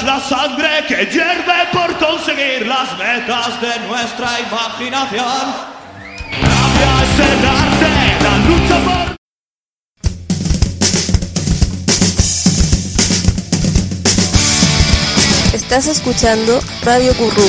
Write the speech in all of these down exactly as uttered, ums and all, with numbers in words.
es la sangre que hierve por conseguir las metas de nuestra imaginación. Rabia es el arte, la lucha por... Estás escuchando Radio Currú.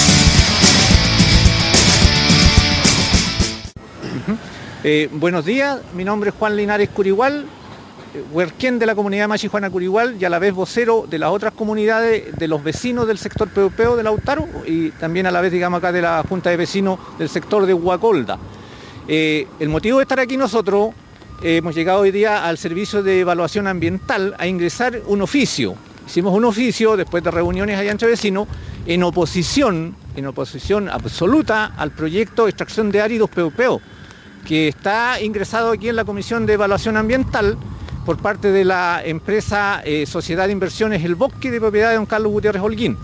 Eh, buenos días, mi nombre es Juan Linares Curigual, huerquén de la comunidad de Machijuana Curigual y a la vez vocero de las otras comunidades de los vecinos del sector Peupeo de Lautaro y también a la vez, digamos, acá de la Junta de Vecinos del sector de Huacolda. Eh, el motivo de estar aquí nosotros, eh, hemos llegado hoy día al Servicio de Evaluación Ambiental a ingresar un oficio. Hicimos un oficio después de reuniones allá entre vecinos en oposición, en oposición absoluta al proyecto de extracción de áridos Peupeo, que está ingresado aquí en la Comisión de Evaluación Ambiental por parte de la empresa eh, Sociedad de Inversiones El Bosque, de propiedad de don Carlos Gutiérrez Holguín.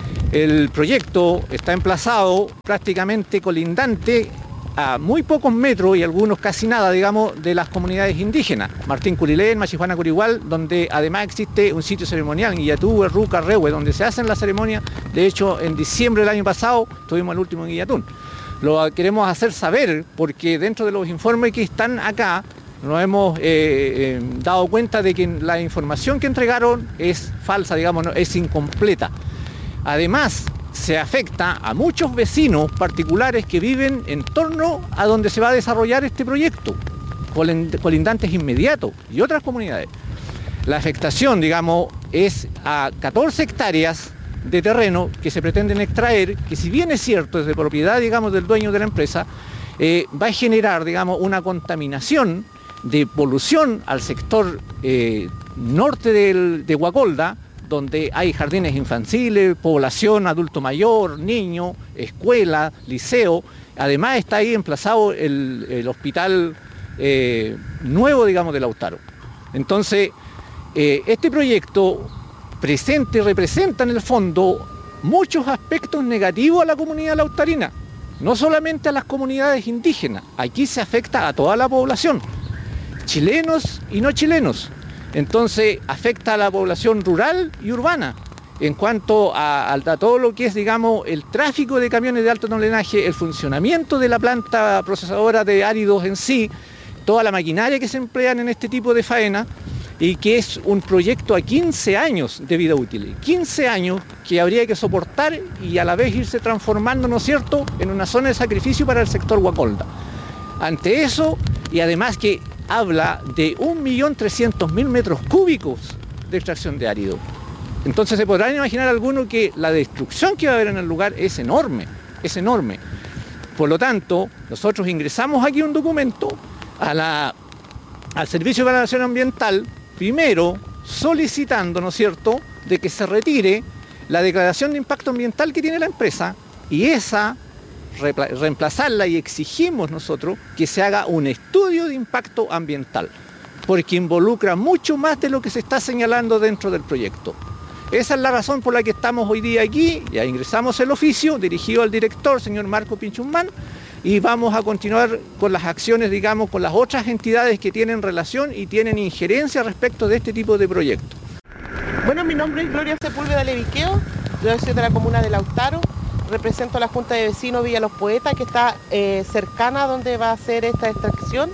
El proyecto está emplazado prácticamente colindante a muy pocos metros y algunos casi nada, digamos, de las comunidades indígenas. Martín Curilén, Machijuana Curigual, donde además existe un sitio ceremonial, en Guillatú, Erruca, Rehue, donde se hacen las ceremonias. De hecho, en diciembre del año pasado tuvimos el último en Guillatún. Lo queremos hacer saber porque dentro de los informes que están acá nos hemos eh, eh, dado cuenta de que la información que entregaron es falsa, digamos, no, es incompleta. Además, se afecta a muchos vecinos particulares que viven en torno a donde se va a desarrollar este proyecto, colindantes inmediatos y otras comunidades. La afectación, digamos, es a catorce hectáreas de terreno que se pretenden extraer, que si bien es cierto es de propiedad, digamos, del dueño de la empresa, eh, va a generar, digamos, una contaminación de polución al sector eh, norte del, de Huacolda, donde hay jardines infantiles, población, adulto mayor, niño, escuela, liceo. Además está ahí emplazado el, el hospital eh, nuevo, digamos, de Lautaro. Entonces, eh, este proyecto presente y representa en el fondo muchos aspectos negativos a la comunidad lautarina, no solamente a las comunidades indígenas, aquí se afecta a toda la población, chilenos y no chilenos. Entonces afecta a la población rural y urbana en cuanto a, a, a todo lo que es, digamos, el tráfico de camiones de alto tonelaje, el funcionamiento de la planta procesadora de áridos en sí, toda la maquinaria que se emplean en este tipo de faena, y que es un proyecto a quince años de vida útil, quince años que habría que soportar y a la vez irse transformando, ¿no es cierto?, en una zona de sacrificio para el sector Huacolda. Ante eso, y además que habla de un millón trescientos mil metros cúbicos de extracción de árido. Entonces se podrán imaginar algunos que la destrucción que va a haber en el lugar es enorme, es enorme. Por lo tanto, nosotros ingresamos aquí un documento a la, al Servicio de Evaluación Ambiental, primero solicitando, ¿no es cierto?, de que se retire la declaración de impacto ambiental que tiene la empresa y esa reemplazarla, y exigimos nosotros que se haga un estudio de impacto ambiental, porque involucra mucho más de lo que se está señalando dentro del proyecto. Esa es la razón por la que estamos hoy día aquí, ya ingresamos el oficio dirigido al director, señor Marco Pinchumán, y vamos a continuar con las acciones, digamos, con las otras entidades que tienen relación y tienen injerencia respecto de este tipo de proyectos. Bueno, mi nombre es Gloria Sepúlveda Leviqueo, yo soy de la comuna de Lautaro, represento a la Junta de Vecinos Villa Los Poetas, que está eh, cercana a donde va a ser esta extracción.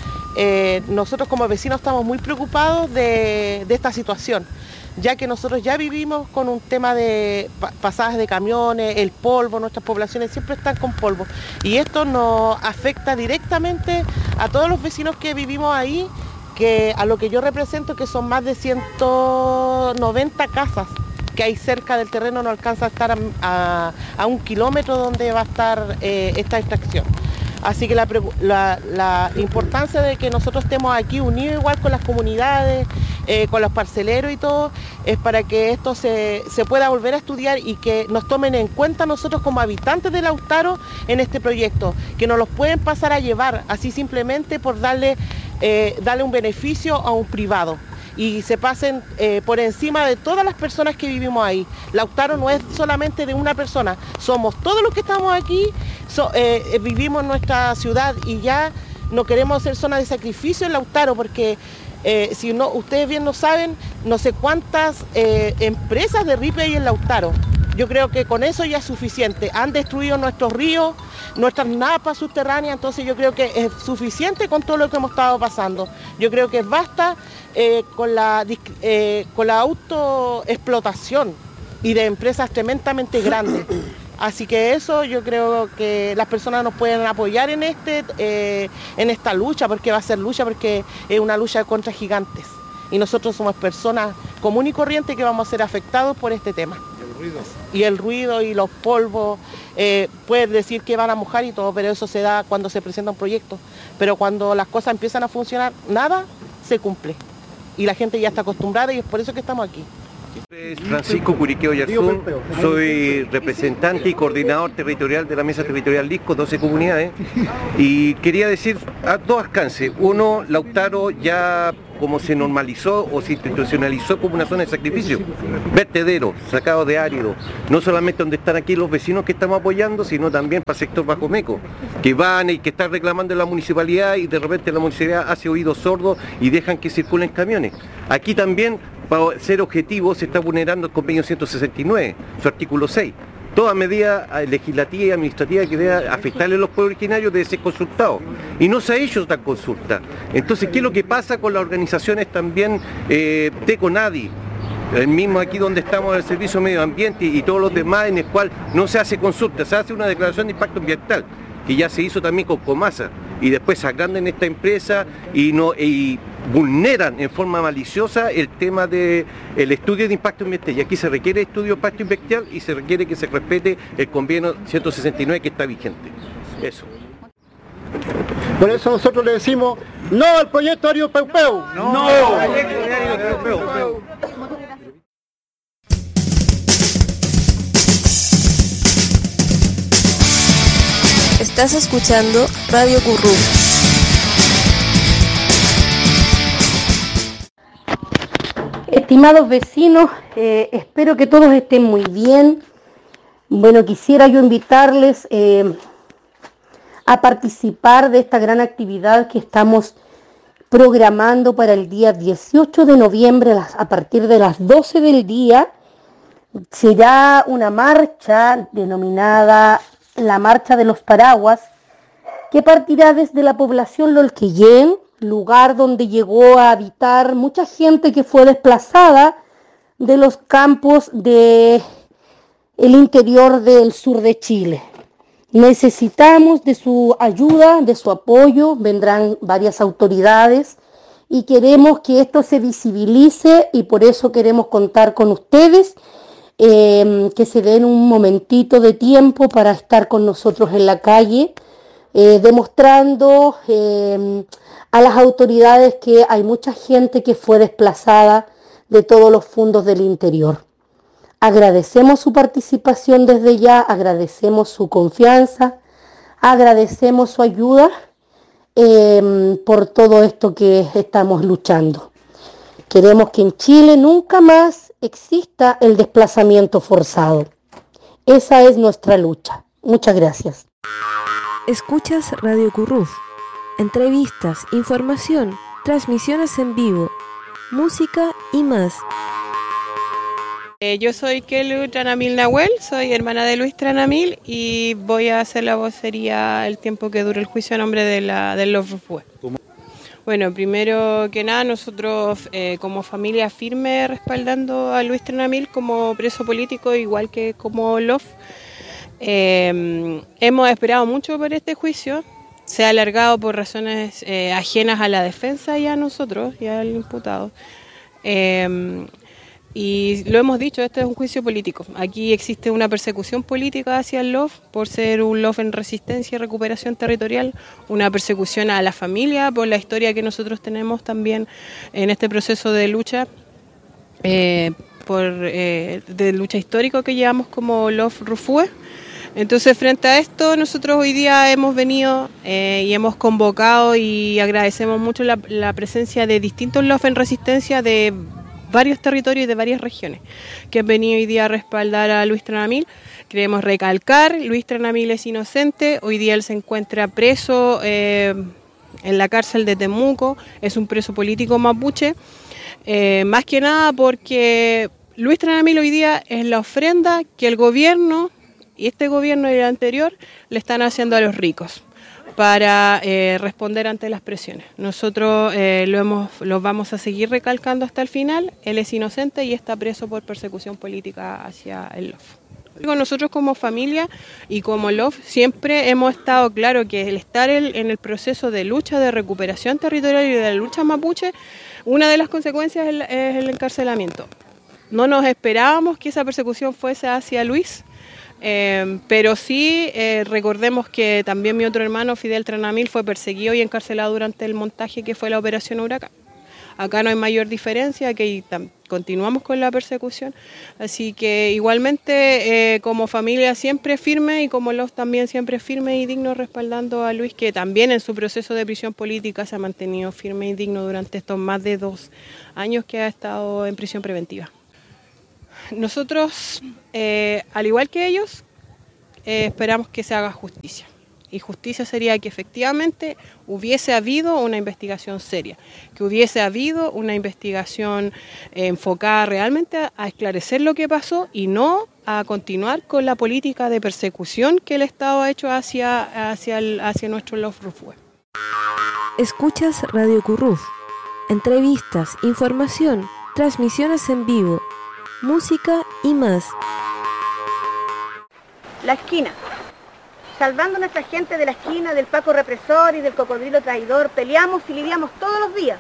Eh, nosotros como vecinos estamos muy preocupados de, de esta situación, ya que nosotros ya vivimos con un tema de pasajes de camiones, el polvo, nuestras poblaciones siempre están con polvo, y esto nos afecta directamente a todos los vecinos que vivimos ahí, que a lo que yo represento, que son más de ciento noventa casas que hay cerca del terreno, no alcanza a estar a, a, a un kilómetro donde va a estar eh, esta extracción. Así que la, la, la importancia de que nosotros estemos aquí unidos igual con las comunidades, eh, con los parceleros y todo, es para que esto se, se pueda volver a estudiar y que nos tomen en cuenta nosotros como habitantes de Lautaro en este proyecto, que no los pueden pasar a llevar así simplemente por darle, eh, darle un beneficio a un privado, y se pasen eh, por encima de todas las personas que vivimos ahí. Lautaro no es solamente de una persona, somos todos los que estamos aquí, so, eh, vivimos en nuestra ciudad y ya no queremos ser zona de sacrificio en Lautaro, porque Eh, si no, ustedes bien no saben, no sé cuántas eh, empresas de Ripe hay en Lautaro. Yo creo que con eso ya es suficiente. Han destruido nuestros ríos, nuestras napas subterráneas, entonces yo creo que es suficiente con todo lo que hemos estado pasando. Yo creo que basta eh, con la, eh, con la autoexplotación y de empresas tremendamente grandes. Así que eso yo creo que las personas nos pueden apoyar en, este, eh, en esta lucha, porque va a ser lucha, porque es una lucha contra gigantes. Y nosotros somos personas comunes y corrientes que vamos a ser afectados por este tema. ¿Y el ruido? Y el ruido y los polvos, eh, pueden decir que van a mojar y todo, pero eso se da cuando se presenta un proyecto. Pero cuando las cosas empiezan a funcionar, nada se cumple. Y la gente ya está acostumbrada y es por eso que estamos aquí. Francisco Curiqueo Yarzún, soy representante y coordinador territorial de la Mesa Territorial Lisco, doce comunidades, y quería decir a dos alcances. Uno, Lautaro ya como se normalizó o se institucionalizó como una zona de sacrificio, vertedero, sacado de árido, no solamente donde están aquí los vecinos que estamos apoyando, sino también para el sector Bajo Meco, que van y que están reclamando en la municipalidad y de repente la municipalidad hace oídos sordos y dejan que circulen camiones. Aquí también, para ser objetivo, se está vulnerando el convenio ciento sesenta y nueve, su artículo seis. Toda medida legislativa y administrativa que deba afectarle a los pueblos originarios debe ser consultado. Y no se ha hecho esta consulta. Entonces, ¿qué es lo que pasa con las organizaciones también eh, TECONADI? El mismo aquí donde estamos, el Servicio de Medio Ambiente y todos los demás, en el cual no se hace consulta, se hace una declaración de impacto ambiental, que ya se hizo también con Comasa, y después se agrandan esta empresa y, no, y vulneran en forma maliciosa el tema del estudio de impacto ambiental. Y aquí se requiere estudio de impacto ambiental y se requiere que se respete el convenio ciento sesenta y nueve que está vigente. Eso. Por eso nosotros le decimos no al proyecto Ario Peu Peu. No, no al proyecto de Ario Peu Peu. Estás escuchando Radio Currú. Estimados vecinos, eh, espero que todos estén muy bien. Bueno, quisiera yo invitarles eh, a participar de esta gran actividad que estamos programando para el día dieciocho de noviembre a partir de las doce del día. Será una marcha denominada la Marcha de los Paraguas, que partirá desde la población Lolquillén, lugar donde llegó a habitar mucha gente que fue desplazada de los campos del interior del sur de Chile. Necesitamos de su ayuda, de su apoyo, vendrán varias autoridades y queremos que esto se visibilice y por eso queremos contar con ustedes. Eh, que se den un momentito de tiempo para estar con nosotros en la calle, eh, demostrando eh, a las autoridades que hay mucha gente que fue desplazada de todos los fondos del interior. Agradecemos su participación desde ya, agradecemos su confianza, agradecemos su ayuda eh, por todo esto que estamos luchando. Queremos que en Chile nunca más exista el desplazamiento forzado. Esa es nuestra lucha. Muchas gracias. Escuchas Radio Currú. Entrevistas, información, transmisiones en vivo, música y más. Eh, yo soy Kelu Tranamil Nahuel, soy hermana de Luis Tranamil y voy a hacer la vocería el tiempo que dure el juicio a nombre de la, del Love Rufue. Bueno, primero que nada, nosotros eh, como familia firme respaldando a Luis Tranamil como preso político, igual que como Love. Eh, hemos esperado mucho por este juicio, se ha alargado por razones eh, ajenas a la defensa y a nosotros, y al imputado. Eh, Y lo hemos dicho, este es un juicio político. Aquí existe una persecución política hacia el L O F por ser un L O F en resistencia y recuperación territorial, una persecución a la familia por la historia que nosotros tenemos también en este proceso de lucha, eh, por, eh, de lucha histórico que llevamos como L O F Rufue. Entonces, frente a esto, nosotros hoy día hemos venido eh, y hemos convocado y agradecemos mucho la, la presencia de distintos L O F en resistencia de varios territorios y de varias regiones que han venido hoy día a respaldar a Luis Tranamil. Queremos recalcar, Luis Tranamil es inocente, hoy día él se encuentra preso eh, en la cárcel de Temuco, es un preso político mapuche, eh, más que nada porque Luis Tranamil hoy día es la ofrenda que el gobierno, y este gobierno y el anterior, le están haciendo a los ricos para eh, responder ante las presiones. Nosotros eh, lo, hemos, lo vamos a seguir recalcando hasta el final. Él es inocente y está preso por persecución política hacia el L O F. Nosotros como familia y como L O F siempre hemos estado claro que el estar el, en el proceso de lucha, de recuperación territorial y de la lucha mapuche, una de las consecuencias es el, es el encarcelamiento. No nos esperábamos que esa persecución fuese hacia Luis, Eh, pero sí eh, recordemos que también mi otro hermano, Fidel Tranamil, fue perseguido y encarcelado durante el montaje que fue la Operación Huracán. Acá no hay mayor diferencia, que continuamos con la persecución, así que igualmente eh, como familia siempre firme y como los también siempre firme y digno respaldando a Luis, que también en su proceso de prisión política se ha mantenido firme y digno durante estos más de dos años que ha estado en prisión preventiva. Nosotros, eh, al igual que ellos, eh, esperamos que se haga justicia. Y justicia sería que efectivamente hubiese habido una investigación seria, que hubiese habido una investigación eh, enfocada realmente a, a esclarecer lo que pasó y no a continuar con la política de persecución que el Estado ha hecho hacia, hacia, el, hacia nuestro L O F Rufue. Escuchas Radio Curruf. Entrevistas, información, transmisiones en vivo, música y más. La esquina. Salvando a nuestra gente de la esquina, del Paco represor y del cocodrilo traidor, peleamos y lidiamos todos los días.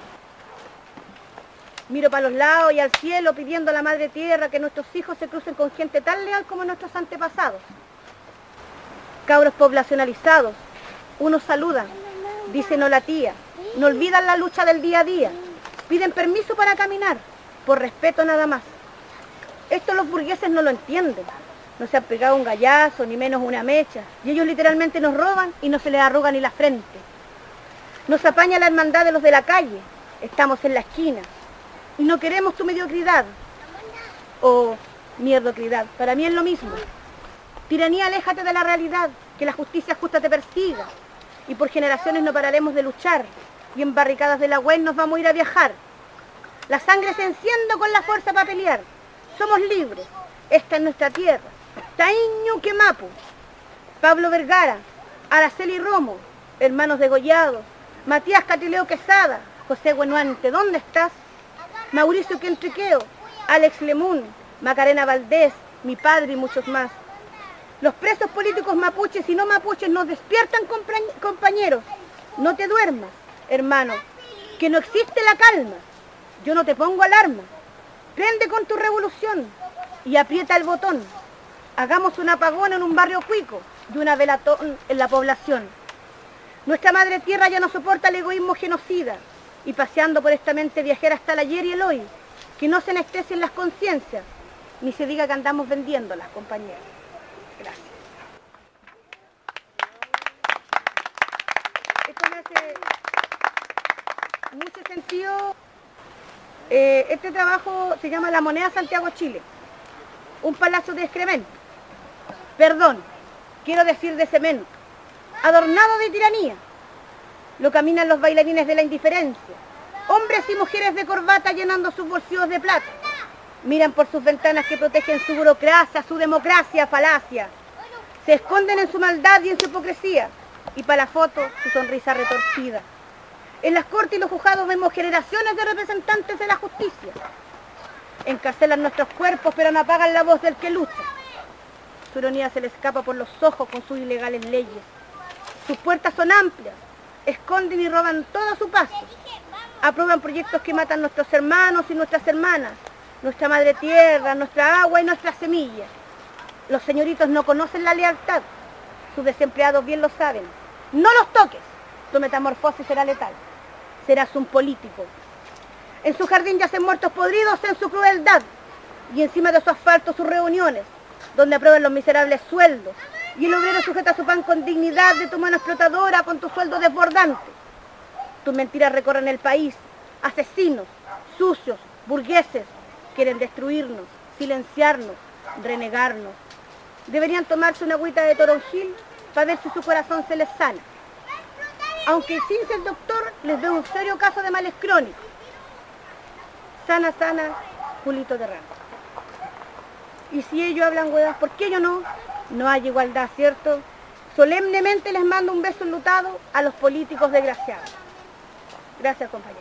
Miro para los lados y al cielo pidiendo a la Madre Tierra que nuestros hijos se crucen con gente tan leal como nuestros antepasados. Cabros poblacionalizados, unos saludan, dicen hola tía, no olvidan la lucha del día a día, piden permiso para caminar, por respeto nada más. Esto los burgueses no lo entienden. No se han pegado un gallazo, ni menos una mecha. Y ellos literalmente nos roban y no se les arruga ni la frente. Nos apaña la hermandad de los de la calle. Estamos en la esquina. Y no queremos tu mediocridad. O mierdocridad. Para mí es lo mismo. Tiranía, aléjate de la realidad. Que la justicia justa te persiga. Y por generaciones no pararemos de luchar. Y en barricadas de la web nos vamos a ir a viajar. La sangre se enciende con la fuerza para pelear. Somos libres. Esta es nuestra tierra. Taíño Quemapu, Pablo Vergara, Araceli Romo, hermanos degollados, Matías Catileo Quesada, José Buenuante, ¿dónde estás? Mauricio Quentriqueo, Alex Lemun, Macarena Valdés, mi padre y muchos más. Los presos políticos mapuches y no mapuches nos despiertan, compañeros. No te duermas, hermano, que no existe la calma. Yo no te pongo alarma. Prende con tu revolución y aprieta el botón. Hagamos un apagón en un barrio cuico y una velatón en la población. Nuestra madre tierra ya no soporta el egoísmo genocida y paseando por esta mente viajera hasta el ayer y el hoy, que no se anestesien las conciencias, ni se diga que andamos vendiéndolas, compañeros. Gracias. Esto me hace mucho sentido. Eh, este trabajo se llama La Moneda Santiago, Chile. Un palacio de excremento. Perdón, quiero decir de cemento. Adornado de tiranía. Lo caminan los bailarines de la indiferencia. Hombres y mujeres de corbata llenando sus bolsillos de plata. Miran por sus ventanas que protegen su burocracia, su democracia, falacia. Se esconden en su maldad y en su hipocresía. Y para la foto, su sonrisa retorcida. En las cortes y los juzgados vemos generaciones de representantes de la justicia. Encarcelan nuestros cuerpos, pero no apagan la voz del que lucha. Su ironía se le escapa por los ojos con sus ilegales leyes. Sus puertas son amplias, esconden y roban todo a su paso. Aprueban proyectos que matan a nuestros hermanos y nuestras hermanas, nuestra madre tierra, nuestra agua y nuestras semillas. Los señoritos no conocen la lealtad. Sus desempleados bien lo saben. No los toques, tu metamorfosis será letal. Serás un político. En su jardín yacen muertos podridos en su crueldad. Y encima de su asfalto sus reuniones, donde aprueban los miserables sueldos. Y el obrero sujeta su pan con dignidad de tu mano explotadora con tu sueldo desbordante. Tus mentiras recorren el país. Asesinos, sucios, burgueses, quieren destruirnos, silenciarnos, renegarnos. Deberían tomarse una agüita de toronjil para ver si su corazón se les sana. aunque sin ser doctor les veo un serio caso de males crónicos. Sana, sana, Julito de Ramos. Y si ellos hablan huevas, ¿por qué yo no? No hay igualdad, ¿cierto? Solemnemente les mando un beso enlutado a los políticos desgraciados. Gracias, compañeros.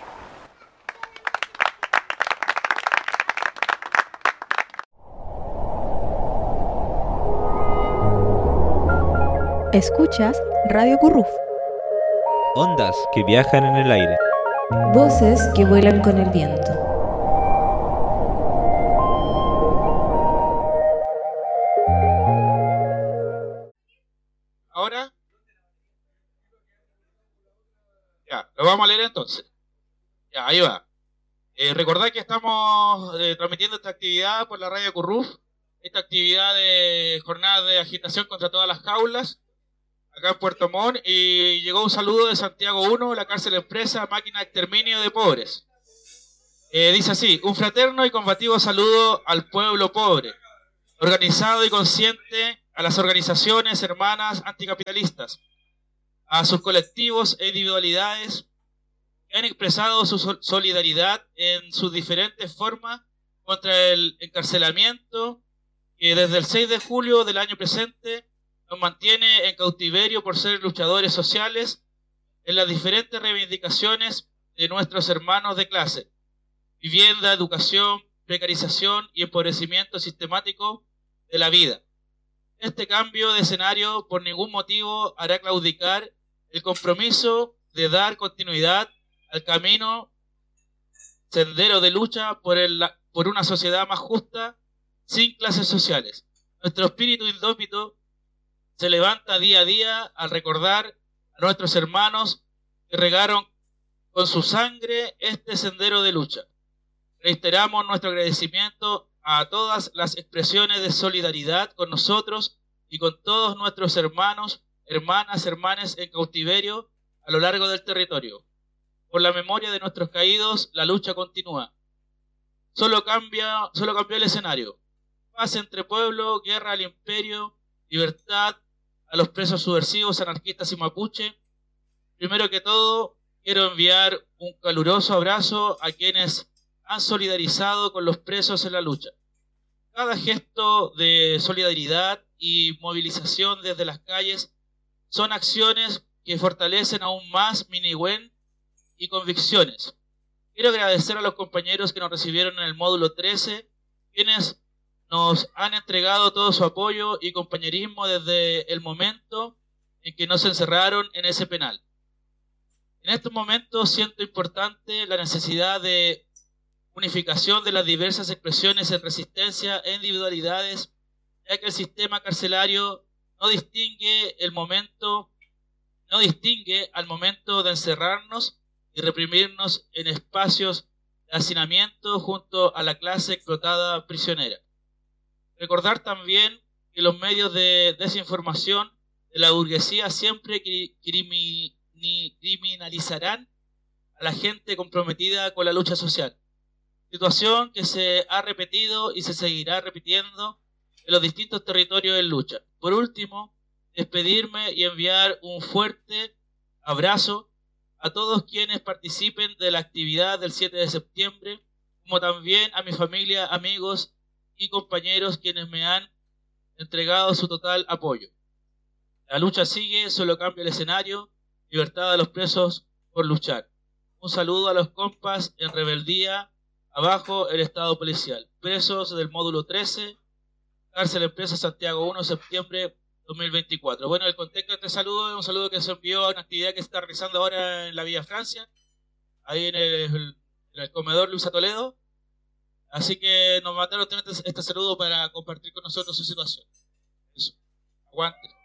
Escuchas Radio Curruf. Ondas que viajan en el aire. Voces que vuelan con el viento. ¿Ahora? Ya, lo vamos a leer entonces. Ya, ahí va. Eh, recordad que estamos eh, transmitiendo esta actividad por la Radio Curruf. Esta actividad de jornada de agitación contra todas las jaulas, acá en Puerto Montt, y llegó un saludo de Santiago uno, la cárcel empresa, máquina de exterminio de pobres. Eh, dice así: un fraterno y combativo saludo al pueblo pobre, organizado y consciente, a las organizaciones hermanas anticapitalistas, a sus colectivos e individualidades que han expresado su solidaridad en sus diferentes formas contra el encarcelamiento que desde el seis de julio del año presente nos mantiene en cautiverio por ser luchadores sociales en las diferentes reivindicaciones de nuestros hermanos de clase: vivienda, educación, precarización y empobrecimiento sistemático de la vida. Este cambio de escenario por ningún motivo hará claudicar el compromiso de dar continuidad al camino sendero de lucha por, el, por una sociedad más justa, sin clases sociales. Nuestro espíritu indómito se levanta día a día al recordar a nuestros hermanos que regaron con su sangre este sendero de lucha. Reiteramos nuestro agradecimiento a todas las expresiones de solidaridad con nosotros y con todos nuestros hermanos, hermanas, hermanes en cautiverio a lo largo del territorio. Por la memoria de nuestros caídos, la lucha continúa. Solo cambia, solo cambió el escenario. Paz entre pueblo, guerra al imperio, libertad a los presos subversivos, anarquistas y mapuche. Primero que todo, quiero enviar un caluroso abrazo a quienes han solidarizado con los presos en la lucha. Cada gesto de solidaridad y movilización desde las calles son acciones que fortalecen aún más mi Nihuen y convicciones. Quiero agradecer a los compañeros que nos recibieron en el módulo trece, quienes nos han entregado todo su apoyo y compañerismo desde el momento en que nos encerraron en ese penal. En estos momentos siento importante la necesidad de unificación de las diversas expresiones en resistencia e individualidades, ya que el sistema carcelario no distingue el momento, no distingue al momento de encerrarnos y reprimirnos en espacios de hacinamiento junto a la clase explotada prisionera. Recordar también que los medios de desinformación de la burguesía siempre criminalizarán a la gente comprometida con la lucha social. Situación que se ha repetido y se seguirá repitiendo en los distintos territorios de lucha. Por último, despedirme y enviar un fuerte abrazo a todos quienes participen de la actividad del siete de septiembre, como también a mi familia, amigos y compañeros quienes me han entregado su total apoyo. La lucha sigue, solo cambia el escenario, libertad a los presos por luchar. Un saludo a los compas en rebeldía, abajo el Estado policial. Presos del módulo trece, cárcel empresa Santiago uno, septiembre dos mil veinticuatro. Bueno, el contexto de este saludo es un saludo que se envió a una actividad que se está realizando ahora en la Villa Francia, ahí en el, en el comedor Luisa Toledo. Así que nos mandaron este, este saludo para compartir con nosotros su situación. Eso. Aguante.